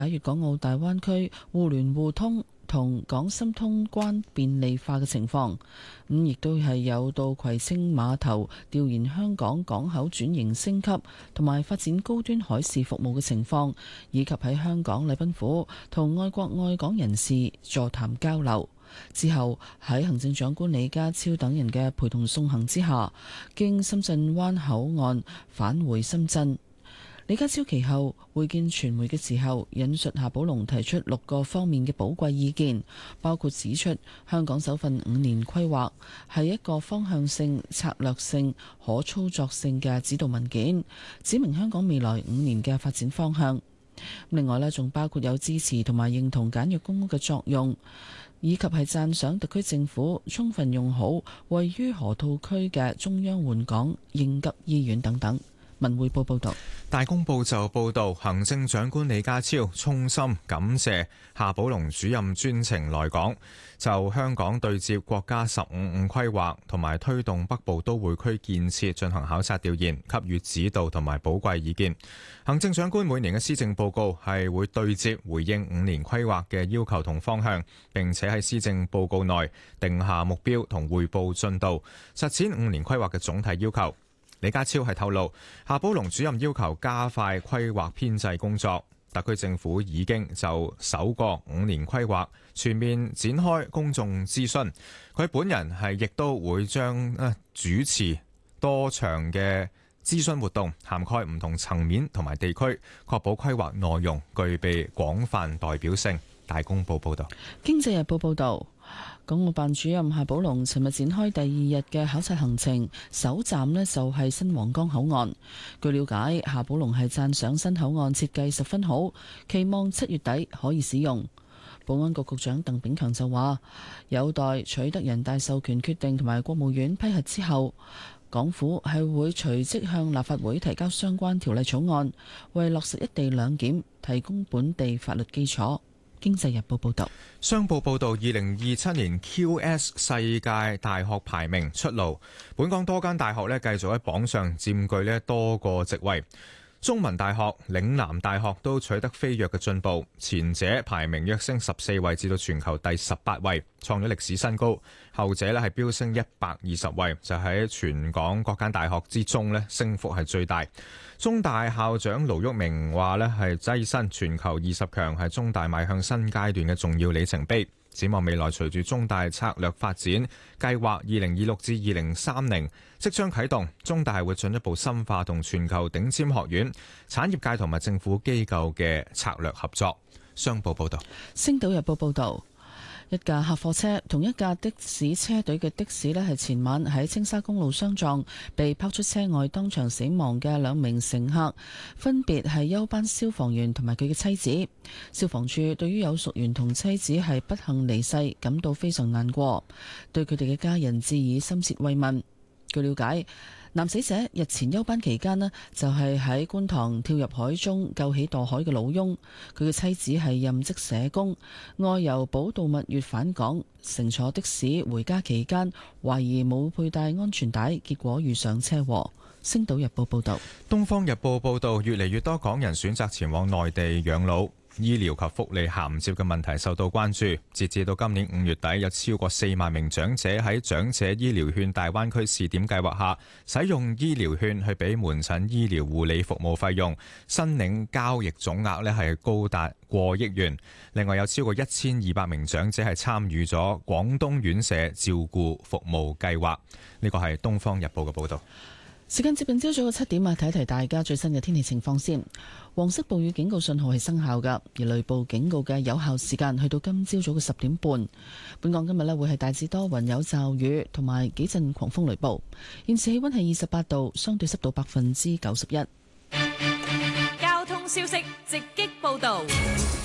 粵港澳大灣區互聯互通同港深通關便利化嘅情況，亦都係有到葵青碼頭調研香港港口轉型升級同埋發展高端海事服務嘅情況，以及喺香港禮賓府同愛國愛港人士座談交流。之後喺行政長官李家超等人嘅陪同送行之下，經深圳灣口岸返回深圳。李家超其後會見傳媒嘅時候，引述夏寶龍提出6個方面嘅寶貴意見，包括指出香港首份5年規劃係一個方向性、策略性、可操作性嘅指導文件，指明香港未來5年嘅發展方向。另外呢，仲包括有支持同埋認同簡約公屋嘅作用，以及係讚賞特區政府充分用好位於河套區嘅中央援港應急醫院等等。文匯報報道。 大公報就報道，行政長官李家超衷心感謝夏寶龍主任專程來港，就香港對接國家15+5規劃同埋推動北部都會區建設進行考察調研，給予指導同埋寶貴意見。行政長官每年嘅施政報告係會對接回應5年規劃嘅要求同方向，並且喺施政報告內定下目標同匯報進度，實踐5年規劃嘅總體要求。李家超係透露，夏寶龍主任要求加快規劃編制工作，特區政府已經就首個5年規劃全面展開公眾諮詢。佢本人係亦都會將主持多場嘅諮詢活動，涵蓋唔同層面同埋地區，確保規劃內容具備廣泛代表性。大公報報道。 經濟日報報道，港澳辦主任夏寶龍尋日展開第2日嘅考察行程，首站呢就係新皇崗口岸。據了解，夏寶龍係讚賞新口岸設計十分好，期望7月底可以使用。保安局局長鄧炳強就話，有待取得人大授權決定同埋國務院批核之後，港府係會隨即向立法會提交相關條例草案，為落實一地兩檢提供本地法律基礎。經濟日報報道。 商報報導，2027年 QS 世界大學排名出爐，本港多間大學繼續喺榜上佔據多個席位。中文大學、嶺南大學都取得飛躍嘅進步，前者排名躍升14位至到全球第18位，創咗歷史新高。後者係飆升120位，就喺全港各間大學之中升幅係最大。中大校長盧煜明話係躋身全球20強，係中大邁向新階段嘅重要里程碑。展望未來，隨住中大策略發展計劃2026至2030即將啟動，中大係會進一步深化同全球頂尖學院、產業界同埋政府機構嘅策略合作。商報報道。 星島日報報道，一架客貨車同一架的士車隊嘅的士係前晚喺青沙公路相撞，被拋出車外當場死亡嘅2名乘客，分別係休班消防員同埋佢嘅妻子。消防處對於有屬員同妻子係不幸離世感到非常難過，對佢哋嘅家人致以深切慰問。據了解，男死者日前休班期間就係喺觀塘跳入海中救起墮海嘅老翁，佢嘅妻子係任職社工，外遊寶度蜜月返港，乘坐的士回家期間懷疑冇佩戴安全帶，結果遇上車禍。星島日報報道。 東方日報報道，越嚟越多港人選擇前往內地養老，醫療及福利銜接嘅問題受到關注。截至到今年5月底，有超過4萬名長者喺長者醫療券大灣區試點計劃下，使用醫療券去俾門診醫療護理服務費用，申領交易總額係高達過億元。另外有超過1200名長者係參與咗廣東院舍照顧服務計劃。呢個係東方日報嘅報導。 時間接近朝早嘅7點啊，提一提大家最新嘅天氣情況先。黃色暴雨警告信號係生效㗎，而雷暴警告嘅有效時間去到今朝早嘅10點半。本港今日會係大致多雲有驟雨同埋幾陣狂風雷暴。現時氣溫係28度，相對濕度91%。 交通消息直擊報道。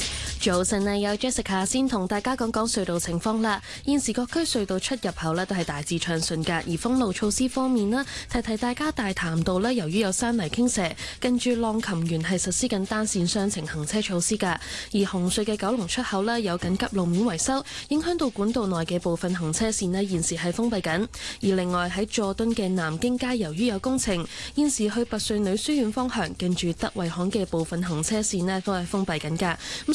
早晨啊，有 Jessica 先同大家講講隧道情況啦。現時各區隧道出入口呢都係大致暢順㗎。而封路措施方面啦，提提大家大潭道呢，由於有山泥傾瀉，近住浪琴園係實施緊單線雙程行車措施㗎。而紅隧嘅九龍出口呢，有緊急路面維修，影響到管道內嘅部分行車線呢，現時係封閉緊。而另外喺佐敦嘅南京街，由於有工程，現時去拔萃女書院方向近住德惠巷嘅部分行車線呢，都係封閉緊㗎。咁